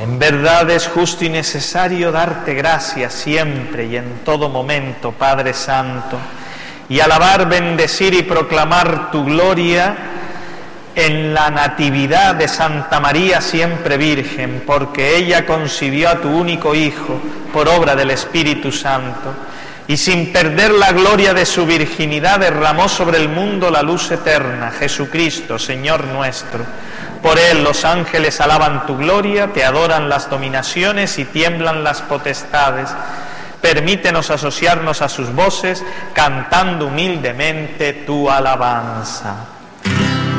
En verdad es justo y necesario darte gracias siempre y en todo momento, Padre Santo, y alabar, bendecir y proclamar tu gloria en la natividad de Santa María siempre Virgen, porque ella concibió a tu único Hijo por obra del Espíritu Santo, y sin perder la gloria de su virginidad derramó sobre el mundo la luz eterna, Jesucristo, Señor nuestro. Por Él los ángeles alaban tu gloria, te adoran las dominaciones y tiemblan las potestades. Permítenos asociarnos a sus voces, cantando humildemente tu alabanza.